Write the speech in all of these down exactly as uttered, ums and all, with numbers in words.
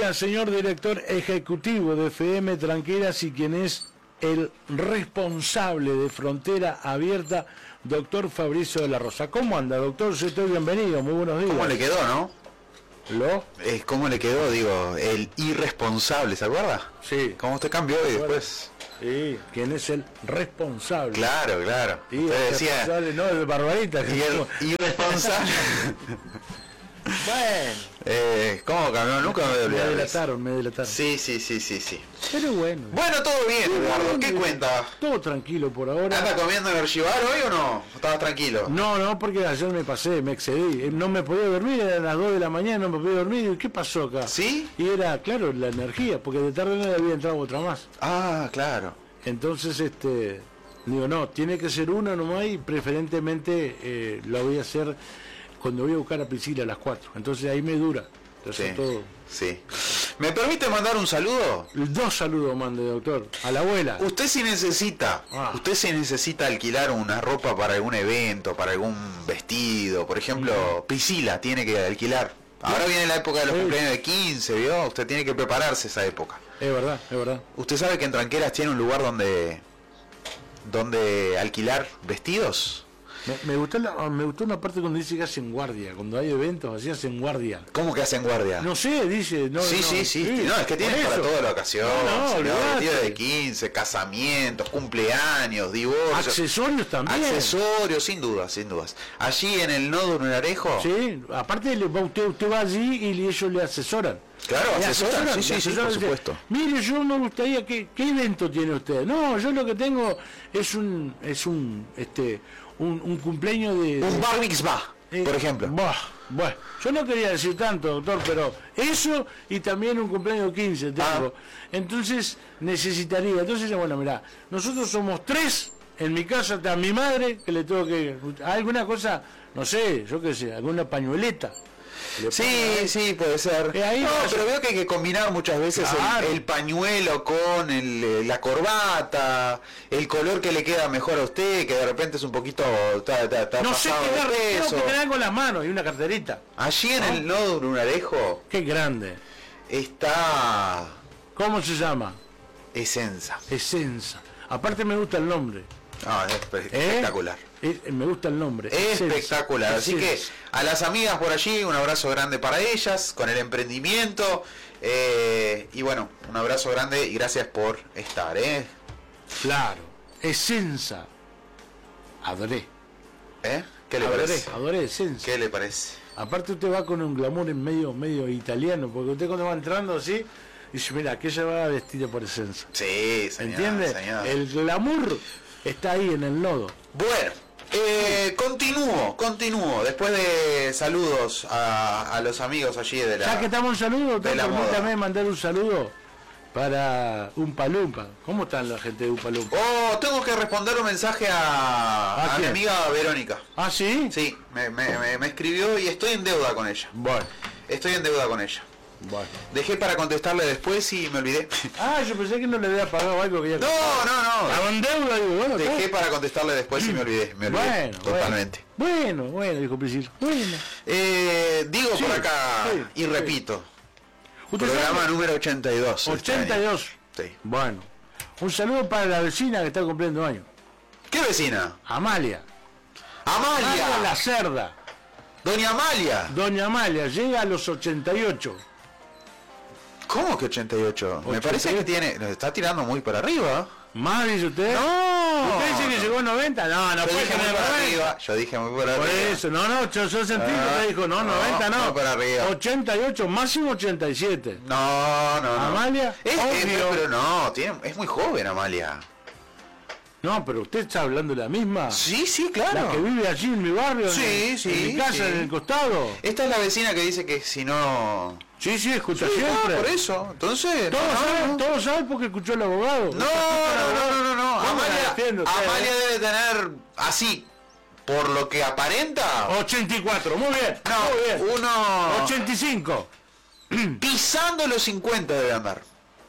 día, señor director ejecutivo de F M Tranqueras y quien es el responsable de Frontera Abierta, doctor Fabricio de la Rosa. ¿Cómo anda, doctor? Yo estoy bienvenido, muy buenos días. ¿Cómo le quedó, no? ¿Lo? Eh, ¿Cómo le quedó, digo, el irresponsable, ¿se acuerda? Sí. ¿Cómo usted cambió y después? Sí, ¿quién es el responsable? Claro, claro. Sí, usted el decía... responsable, no, el barbarita. Y el irresponsable... Bueno. Eh, ¿Cómo cambió? Nunca me voy a Me olvidar. delataron, me delataron. Sí, sí, sí, sí, sí. Pero bueno. Bueno, todo bien, Eduardo. ¿Qué cuenta? Todo tranquilo por ahora. ¿Anda comiendo en Archivar hoy o no? ¿Estabas tranquilo? No, no, porque ayer me pasé, me excedí. No me podía dormir, eran las dos de la mañana, no me podía dormir. ¿Y qué pasó acá? ¿Sí? Y era, claro, la energía, porque de tarde no había entrado otra más. Ah, claro. Entonces, este, digo, no, tiene que ser una nomás y preferentemente eh, la voy a hacer cuando voy a buscar a Priscila a las cuatro. Entonces ahí me dura. Entonces Sí, todo. sí. ¿Me permite mandar un saludo? Dos saludos mande, doctor. A la abuela. Usted si necesita, Ah. usted si necesita alquilar una ropa para algún evento, para algún vestido, por ejemplo, Priscila tiene que alquilar. Ahora viene la época de los Sí. cumpleaños de quince, ¿vio? Usted tiene que prepararse esa época. Es verdad, es verdad. ¿Usted sabe que en Tranqueras tiene un lugar donde donde alquilar vestidos? Me, me gustó la, me gustó una parte cuando dice que hacen guardia. Cuando hay eventos así hacen guardia. ¿Cómo que hacen guardia? No sé, dice. No, sí, no, sí, sí, no, es que tiene por para eso. toda la ocasión, No, no, señor, olvidate. vestido de quince, casamientos, cumpleaños, divorcios. Accesorios también. Accesorios, sin dudas, sin dudas. Allí en el nodo Lunarejo. Sí, aparte le va- usted, usted va allí y ellos le asesoran. Claro, Le asesoran, sí, le sí, sí, asesoran, por dice, supuesto. Mire, yo me gustaría que ¿qué evento tiene usted? No, yo lo que tengo es un es un este un, un cumpleaños de, Un de- bar mitzvah, eh, por ejemplo. Bah, bueno, yo no quería decir tanto, doctor, pero eso y también un cumpleaños quince tengo. Ah. Entonces necesitaría, entonces bueno, mirá, nosotros somos tres, en mi casa está mi madre, que le tengo que alguna cosa, no sé, yo qué sé, alguna pañueleta. Le Sí, pongo ahí. sí, puede ser. Eh, ahí no, no, pero veo que hay que combinar muchas veces el- Claro. el, pañuelo con el, eh, la corbata, el color que le queda mejor a usted, que de repente es un poquito está, está- está No sé pasado qué de dar, tengo peso. que tener con las manos y una carterita. Allí en ¿No? el nodo Lunarejo Qué grande. está ¿Cómo se llama? Esenza. Esenza. Aparte me gusta el nombre. Ah, es espe- ¿Eh? espectacular. Eh, me gusta el nombre. Esenza. Espectacular. Así que Esenza. a las amigas por allí, un abrazo grande para ellas, con el emprendimiento. eh, y bueno, un abrazo grande y gracias por estar. ¿eh? Claro. Esenza. Adoré. ¿Eh? ¿Qué le adoré, parece? adoré Esenza. ¿Qué le parece? Aparte usted va con un glamour en medio, medio italiano, porque usted cuando va entrando así, dice, mira, aquella va vestida por Esenza. Sí, señor. ¿Entiende? señor. El glamour está ahí en el nodo. Bueno, eh, continúo, continúo. Después de saludos a, a los amigos allí de la... Ya que estamos en saludo, de la permítame moda. mandar un saludo para Umpa Lumpa. ¿Cómo están la gente de Umpa Lumpa? Oh, tengo que responder un mensaje a, ¿A a mi quién? amiga Verónica. ¿Ah, sí? Sí, me, me, me, me escribió y estoy en deuda con ella. Bueno, Estoy en deuda con ella. bueno. Dejé para contestarle después y me olvidé. Ah, yo pensé que no le había pagado algo que ya... No, no, no. Estaba en deuda, digo, bueno, Dejé está. para contestarle después y me olvidé. Me olvidé Bueno, totalmente. Bueno, bueno, dijo Priscila. Bueno. Eh, digo Sí, por acá sí, y sí. repito. ¿Usted Programa sabe? número ochenta y dos. este ochenta y dos. año. Sí. Bueno. Un saludo para la vecina que está cumpliendo años. ¿Qué vecina? Amalia. Amalia la Amalia. cerda. Doña Amalia. Doña Amalia llega a los ochenta y ocho. ¿Cómo que ochenta y ocho? Me ochenta y ocho. parece que tiene, nos está tirando muy para arriba. ¿Más dice usted? No. ¿Usted dice que no. llegó a noventa? No, no Yo puede dije muy tener para noventa. arriba. Yo dije muy para Por arriba. eso, no, no, yo, yo sentí que Ah, usted dijo, no, no, noventa no. no, para arriba. ochenta y ocho, máximo ochenta y siete. No, no, no. Amalia, Es, es- obvio. pero no, tiene, es muy joven Amalia. No, pero usted está hablando de la misma. Sí, sí, La claro. que vive allí en mi barrio, Sí, en, sí, en mi casa, sí. en el costado. Esta es la vecina que dice que si no... Sí, sí, escucha Sí, siempre. ah, por eso. Entonces... Todos no, saben, no. todos saben porque escuchó el abogado. No, no, no, no, no, no. ¿Cómo la Amalia, defiende usted, Amalia eh? debe tener así, por lo que aparenta, ochenta y cuatro, muy bien. no, muy bien. uno ochenta y cinco. pisando los cincuenta debe andar.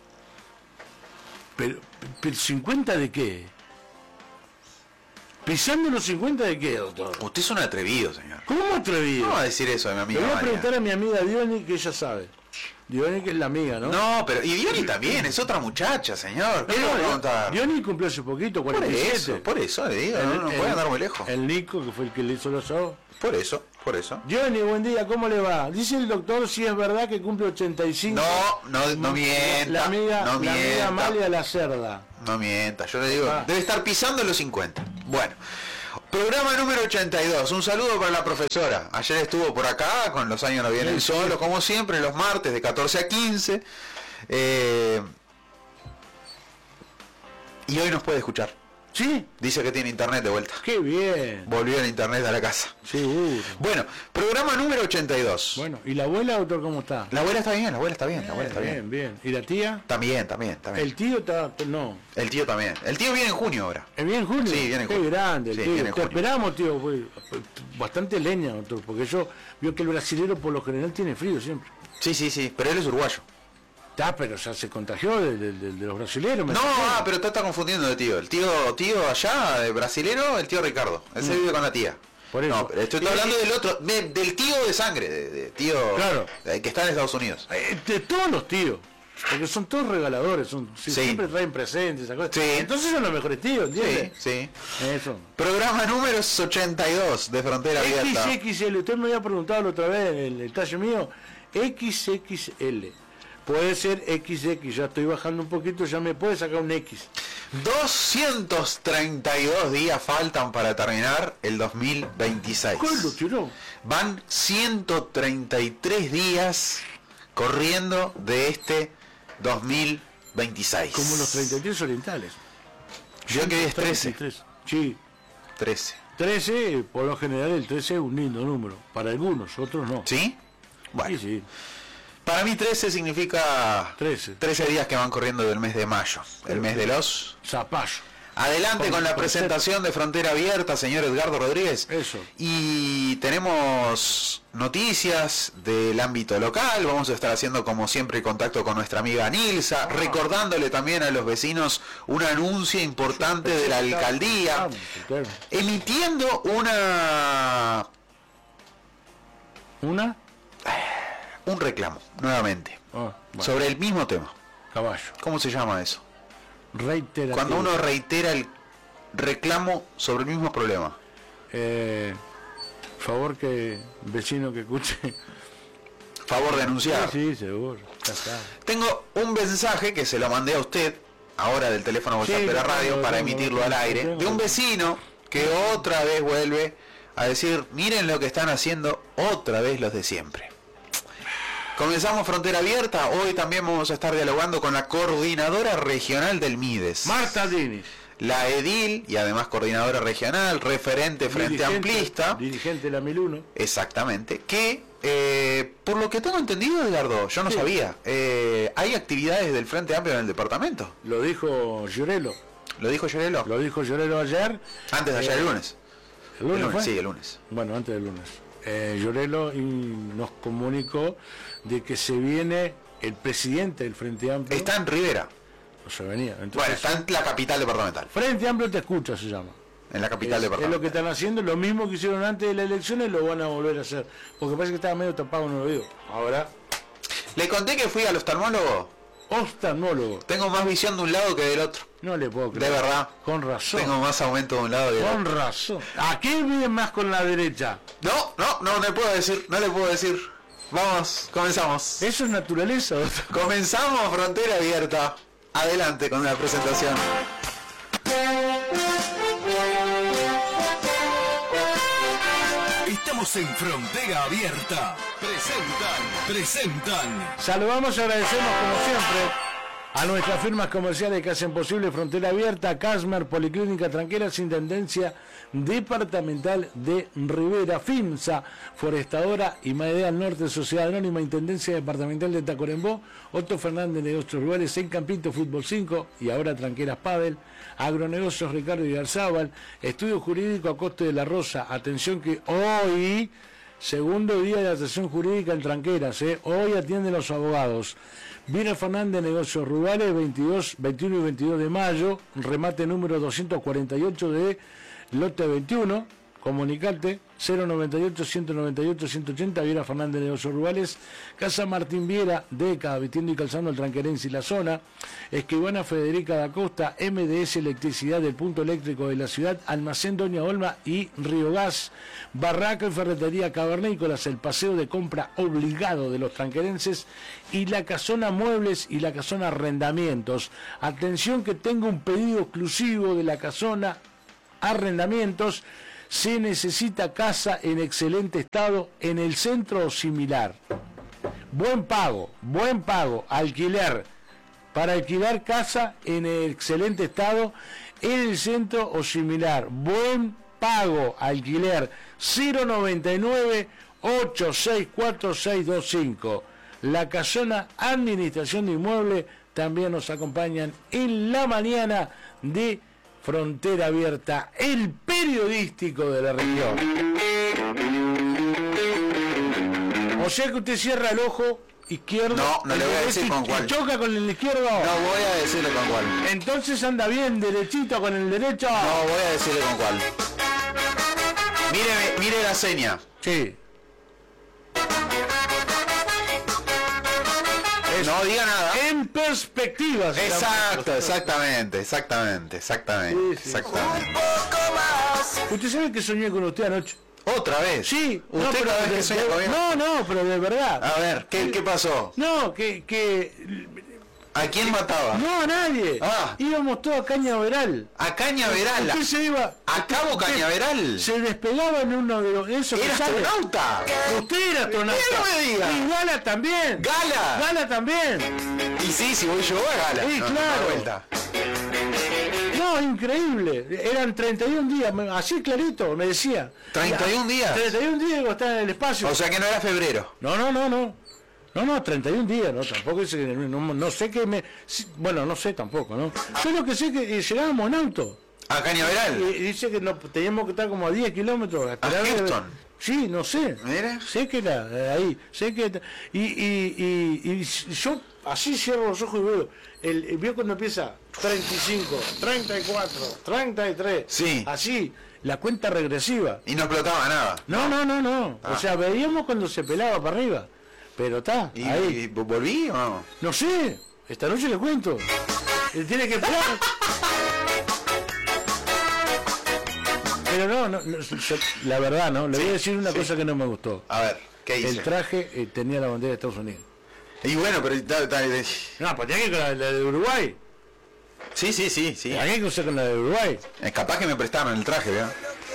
Pero, pero ¿cincuenta de qué? ¿Pisando los cincuenta de qué, doctor? Usted es un atrevido, señor. ¿Cómo atrevido? No va a decir eso de mi Le amiga voy a Amalia. preguntar a mi amiga Diony que ella sabe. Diony que es la amiga, ¿no? No, pero y Diony también, es otra muchacha, señor. ¿Qué le voy a preguntar? Diony cumplió hace poquito, cuarenta y siete. Por eso, por eso le digo, El- no, no el- puede andar muy lejos. El Nico, que fue el que le hizo los ojos. Por eso, por eso. Diony, buen día, ¿cómo le va? Dice el doctor si es verdad que cumple ochenta y cinco. No, no, no mienta. La amiga, no la amiga mienta. Amalia La Cerda. No mienta, yo le digo, Ah. debe estar pisando los cincuenta. Bueno, programa número ochenta y dos, un saludo para la profesora. Ayer estuvo por acá, con Los años no vienen Sí, sí. solos, como siempre, los martes de catorce a quince. Eh, y hoy nos puede escuchar. ¿Sí? Dice que tiene internet de vuelta. Qué bien. Volvió el internet a la casa. Seguro. Bueno, programa número ochenta y dos. Bueno, ¿y la abuela, doctor, cómo está? La abuela está bien, la abuela está bien, la abuela está bien. Bien, bien. ¿Y la tía? También, también, también. El tío está... No. El tío también. El tío viene en junio ahora. ¿Es bien, Julio? Sí, viene en Qué junio. grande el Sí, tío. viene en Te junio. esperamos, tío. Fue bastante leña, doctor, porque yo veo que el brasilero por lo general tiene frío siempre. Sí, sí, sí, pero él es uruguayo. Está, pero ya se contagió de, de- de- de los brasileros. me No, parece. ah, pero te está confundiendo de tío. El tío, tío allá, de brasilero, el tío Ricardo. Él se vive con la tía. Por eso. No, pero estoy Y- hablando y- del otro, de- del tío de sangre, de, de tío Claro. eh, que está en Estados Unidos. Eh, De todos los tíos. Porque son todos regaladores, son, sí, Sí. siempre traen presentes, esas cosas. Sí. Entonces son los mejores tíos, Sí, ¿entiendes? sí. Eso. Programa número ochenta y dos de Frontera Abierta. X X L, usted me había preguntado la otra vez el, el talle mío, X X L. Puede ser X X, ya estoy bajando un poquito, ya me puede sacar un X. doscientos treinta y dos días faltan para terminar el dos mil veintiséis. ¿Cuál lo tiró? Van ciento treinta y tres días corriendo de este dos mil veintiséis. Como los treinta y tres orientales. Yo que es trece. treinta y tres. Sí, trece. trece, por lo general el trece es un lindo número. Para algunos, otros no. ¿Sí? Bueno, Sí, sí, para mí trece significa trece. trece días que van corriendo del mes de mayo, el mes de los... Zapallo. Adelante Con- con la con presentación de Frontera Abierta, señor Edgardo Rodríguez. Eso. Y tenemos noticias del ámbito local, vamos a estar haciendo como siempre contacto con nuestra amiga Nilsa, Ah. recordándole también a los vecinos un anuncio importante de la alcaldía, Vamos, claro. emitiendo una ¿Una? un reclamo, nuevamente, Ah, bueno, sobre el mismo tema. caballo. ¿Cómo se llama eso? Reiterativo. Cuando uno reitera el reclamo sobre el mismo problema. Eh, favor que vecino que escuche. Favor de anunciar. Sí, sí, seguro. Ya está. Tengo un mensaje que se lo mandé a usted, ahora del teléfono WhatsApp Sí, de la lo radio, tengo, para lo tengo, emitirlo lo al tengo, aire, lo tengo. de un vecino que otra vez vuelve a decir, miren lo que están haciendo otra vez los de siempre. Comenzamos Frontera Abierta, hoy también vamos a estar dialogando con la coordinadora regional del MIDES. Marta Dini. La edil y además coordinadora regional, referente Frente dirigente- Amplista. Dirigente de la mil uno. Exactamente, que eh, por lo que tengo entendido, Edgardo, yo no Sí. sabía, eh, hay actividades del Frente Amplio en el departamento. Lo dijo Llorelo. ¿Lo dijo Llorelo? Lo dijo Llorelo ayer. Antes de ayer, Eh, el lunes. ¿El lunes, fue? Sí, el lunes. Bueno, antes del lunes. Eh, Llorelo y nos comunicó de que se viene el presidente del Frente Amplio. Está en Rivera. No se venía. Entonces, Bueno, está en la capital departamental. Frente Amplio te escucha, se llama. En la capital Es, es departamental. lo que están haciendo, lo mismo que hicieron antes de las elecciones, lo van a volver a hacer. Porque parece que estaba medio tapado, no lo digo. Ahora, Le conté que fui al oftalmólogo. oftalmólogo. Tengo más visión de un lado que del otro. No le puedo De creer. verdad. Con razón. Tengo más aumento de un lado que del Con otro. razón. ¿A qué viene más con la derecha? No, no, no, no le puedo decir, no le puedo decir. Vamos, comenzamos. Eso es naturaleza, doctor. Comenzamos Frontera Abierta. Adelante con la presentación. Estamos en Frontera Abierta. Presentan, presentan. Saludamos y agradecemos como siempre a nuestras firmas comerciales que hacen posible Frontera Abierta, Casmer, Policlínica Tranqueras, Intendencia Departamental de Rivera, FIMSA, Forestadora y Maedea al Norte, Sociedad Anónima, Intendencia Departamental de Tacuarembó, Otto Fernández, Negocios Rurales, en Campito, Fútbol cinco y ahora Tranqueras Padel, Agronegocios Ricardo y Garzábal, Estudio Jurídico a Coste de la Rosa. Atención que hoy, segundo día de atención jurídica en Tranqueras, ¿eh? Hoy atienden los abogados. Vina Fernández, Negocios Rurales, veintidós, veintiuno y veintidós de mayo, remate número doscientos cuarenta y ocho de lote veintiuno, comunicate cero noventa y ocho, ciento noventa y ocho, ciento ochenta, Viera Fernández de Negocios Rurales, Casa Martín Viera, Deca, vistiendo y calzando el Tranquerense y la zona, Escribana Federica da Costa, M D S Electricidad del punto eléctrico de la ciudad, Almacén Doña Olma y Río Gas, Barraca y Ferretería Cavernícolas, el paseo de compra obligado de los tranquerenses y la Casona Muebles y la Casona Arrendamientos. Atención que tengo un pedido exclusivo de la Casona Arrendamientos. Se necesita casa en excelente estado en el centro o similar. Buen pago, buen pago, alquiler. Para alquilar casa en excelente estado en el centro o similar. Buen pago, alquiler. cero noventa y nueve, ochenta y seis cuarenta y seis veinticinco. La Casona Administración de Inmuebles también nos acompañan en la mañana de Frontera Abierta, el periodístico de la región. O sea que usted cierra el ojo izquierdo. No, no le voy a decir con cuál. ¿Choca con el izquierdo? No voy a decirle con cuál. Entonces anda bien, derechito con el derecho. No voy a decirle con cuál. Mire, mire la seña. Sí. No diga nada. En perspectiva. Exacto, exactamente, exactamente, exactamente, Sí, sí. exactamente. ¿Usted sabe que soñé con usted anoche? ¿Otra vez? Sí. ¿Usted no, pero cada vez de- que sueña de- conmigo? no, no, pero de verdad. A ver, ¿qué, qué pasó? No, que, que... ¿A quién mataba? No, a nadie. Ah. Íbamos todos a Cañaveral. A Cañaveral. Usted se iba... ¿A Cabo usted Cañaveral? Se despegaba en uno de los... Eso que ¿Era sale. astronauta? Usted era astronauta. ¿Qué no me diga? Y Gala también. ¿Gala? Gala también. Y sí, si voy yo a Gala. Sí, No, no, claro. de vuelta. No, increíble. Eran treinta y un días, me- así clarito, me decía. ¿treinta y un días? treinta y un días que estaba en el espacio. O sea que no era febrero. No, no, no, no. No, no, treinta y un días, no, tampoco es que- no, no sé qué me... sí, bueno, no sé tampoco, ¿no? Yo lo que sé que eh, llegábamos en auto. ¿A Y, Cañaveral? y dice que no, teníamos que estar como a diez kilómetros. esperar- Houston? Sí, no sé. Mira. Sé que era eh, ahí. Sé que... Y, y, y, y yo así cierro los ojos y veo. El, el- veo cuando empieza treinta y cinco, treinta y cuatro, treinta y tres. Sí. Así, la cuenta regresiva. Y no explotaba nada. No, no, no, no. Ah. O sea, veíamos cuando se pelaba para arriba. Pero está, ¿Y, ahí. y volví o no? No sé, esta noche le cuento. Él tiene que esperar. Pero no, no, no, yo- la verdad, ¿no? Le voy a decir una sí. cosa que no me gustó. A ver, ¿qué hice? El traje eh, tenía la bandera de Estados Unidos. Y bueno, pero... ta- ta- No, pues tenía que ir con la, la de Uruguay. Sí, sí, sí, sí. Tenía que usar con la de Uruguay. Eh, capaz que me prestaron el traje, ¿verdad?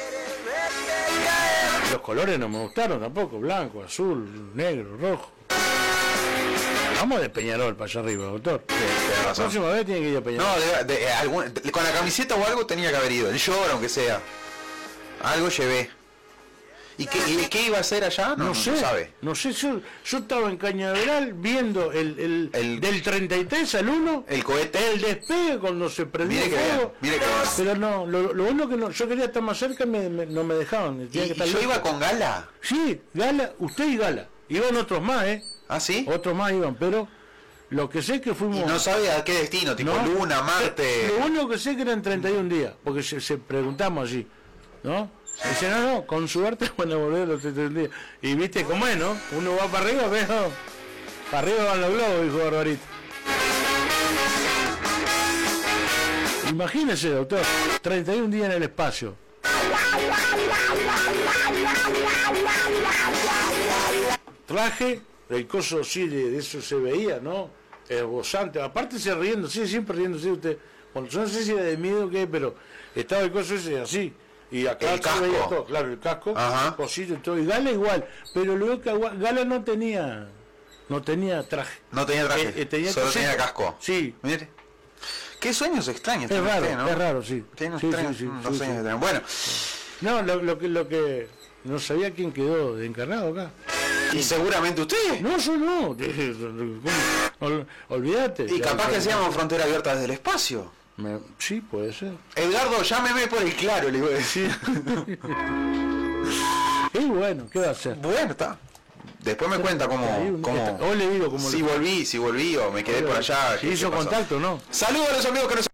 Los colores no me gustaron tampoco. Blanco, azul, negro, rojo. Vamos de Peñarol para allá arriba, doctor. Sí, tenés La razón. próxima vez tiene que ir a Peñarol. No, de, de- eh, algún- de- con la camiseta o algo tenía que haber ido. El short, aunque sea. Algo llevé. ¿Y qué, y qué iba a hacer allá? No, No, no, sé, no sabe. no sé, yo, yo estaba en Cañaveral viendo el, el, El- del treinta y tres al uno, El cohete. el despegue cuando se prendió Mire que fuego. bien, mire que bien. Pero no, lo, lo bueno que no, yo quería estar más cerca, me, me- no me dejaban. Y, tenía que y estar yo lejos. iba con Gala. Sí, Gala, usted y Gala. Iban otros más, ¿eh? ¿Ah, sí? Otros más iban, pero lo que sé es que Y fuimos... no sabía a qué destino, tipo No. Luna, Marte. Lo único que sé que eran treinta y un días, porque se, se preguntamos allí, ¿no? Dice, no, no, con suerte van a volver los treinta y un días. Y viste cómo es, ¿no? Uno va para arriba, pero para arriba van los globos, dijo Barbarito. Imagínese, doctor, treinta y un días en el espacio. Traje, el coso sí, de, de eso se veía, ¿no? Esbozante, aparte se riendo, sí, siempre riéndose usted. Bueno, yo no sé si era de miedo o qué, pero estaba el coso ese así. Y acá El se casco. veía todo, claro, el casco, Ajá. cosito y todo. Y Gala igual, pero luego que Agua- Gala no tenía, no tenía traje. No tenía traje, Eh, eh, tenía solo cosita. tenía casco. Sí. Mire. Qué sueños extraños. Es tiene raro, usted, ¿no? es raro, sí. Tiene Sí, extraños, sí, sí, unos sí, sueños sí. extraños. Bueno, No, lo, lo que, lo que, no sabía quién quedó de encarnado acá. y seguramente usted. No, yo no. ¿Cómo? Ol- olvídate. Y Ya, capaz ya, que ya. hacíamos frontera abierta desde el espacio. Me- sí, puede ser. Edgardo, llámeme por el claro, le iba a decir. Y bueno, ¿qué va a hacer? Bueno, está. Después me cuenta Ahí cómo, un- cómo o le digo cómo si le- volví, si volví o me quedé por allá. Si qué- hizo qué pasó. contacto, ¿no? Saludos a los amigos que nos